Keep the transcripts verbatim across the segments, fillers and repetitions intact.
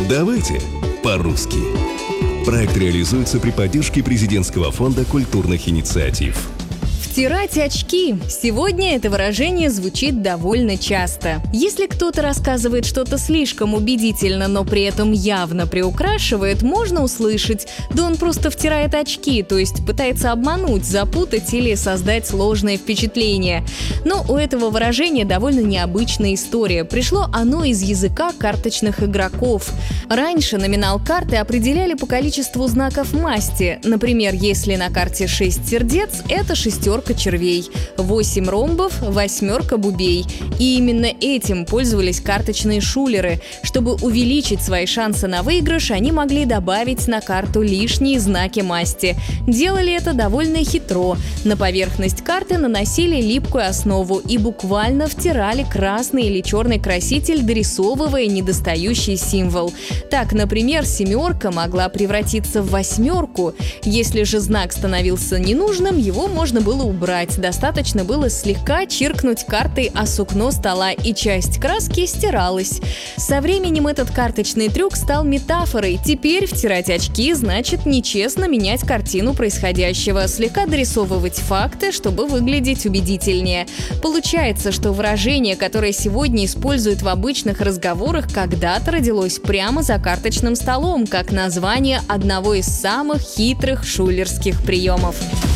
Давайте по-русски. Проект реализуется при поддержке Президентского фонда культурных инициатив. Втирать очки. Сегодня это выражение звучит довольно часто. Если кто-то рассказывает что-то слишком убедительно, но при этом явно приукрашивает, можно услышать: да он просто втирает очки, то есть пытается обмануть, запутать или создать сложное впечатление. Но у этого выражения довольно необычная история. Пришло оно из языка карточных игроков. Раньше номинал карты определяли по количеству знаков масти. Например, если на карте шесть сердец, это шестерка червей, восемь ромбов, восьмерка бубей. И именно этим пользовались карточные шулеры. Чтобы увеличить свои шансы на выигрыш, они могли добавить на карту лишние знаки масти. Делали это довольно хитро. На поверхность карты наносили липкую основу и буквально втирали красный или черный краситель, дорисовывая недостающий символ. Так, например, семерка могла превратиться в восьмерку. Если же знак становился ненужным, его можно было убрать. Достаточно было слегка чиркнуть картой о сукно стола, и часть краски стиралась. Со временем этот карточный трюк стал метафорой. Теперь втирать очки значит нечестно менять картину происходящего, слегка дорисовывать факты, чтобы выглядеть убедительнее. Получается, что выражение, которое сегодня используют в обычных разговорах, когда-то родилось прямо за карточным столом, как название одного из самых хитрых шулерских приемов.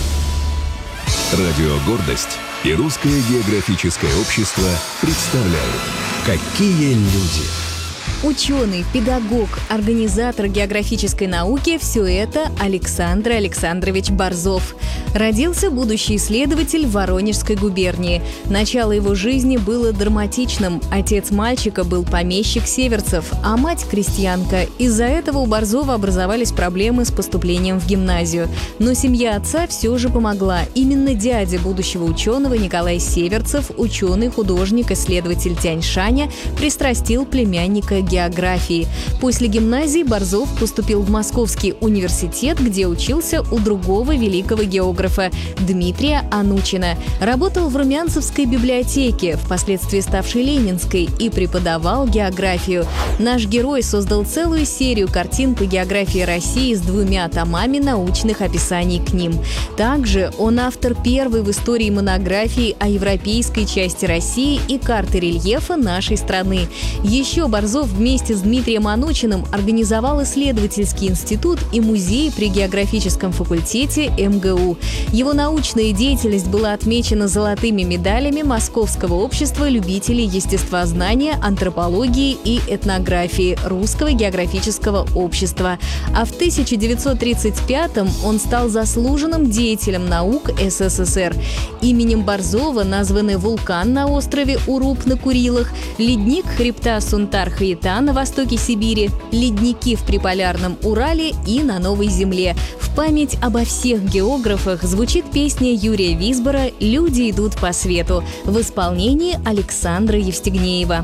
Радио «Гордость» и Русское географическое общество представляют «Какие люди». Ученый, педагог, организатор географической науки – все это Александр Александрович Борзов. Родился будущий исследователь в Воронежской губернии. Начало его жизни было драматичным. Отец мальчика был помещик Северцев, а мать – крестьянка. Из-за этого у Борзова образовались проблемы с поступлением в гимназию. Но семья отца все же помогла. Именно дядя будущего ученого Николай Северцев, ученый, художник, исследователь Тянь-Шаня, пристрастил племянника к географии. После гимназии Борзов поступил в Московский университет, где учился у другого великого географа Дмитрия Анучина. Работал в Румянцевской библиотеке, впоследствии ставшей Ленинской, и преподавал географию. Наш герой создал целую серию картин по географии России с двумя томами научных описаний к ним. Также он автор первой в истории монографии о европейской части России и карты рельефа нашей страны. Еще Борзов вместе с Дмитрием Анучиным организовал исследовательский институт и музей при географическом факультете эм гэ у. Его научная деятельность была отмечена золотыми медалями Московского общества любителей естествознания, антропологии и этнографии Русского географического общества. А в тысяча девятьсот тридцать пятом он стал заслуженным деятелем наук эс эс эс эр. Именем Борзова названы вулкан на острове Уруп на Курилах, ледник хребта Сунтар-Хаятан на востоке Сибири, ледники в приполярном Урале и на Новой Земле. В память обо всех географах звучит песня Юрия Висбора «Люди идут по свету» в исполнении Александра Евстигнеева.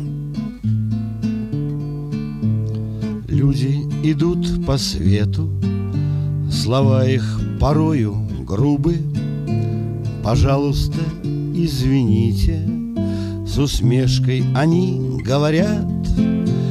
Люди идут по свету, слова их порою грубы. Пожалуйста, извините, с усмешкой они говорят: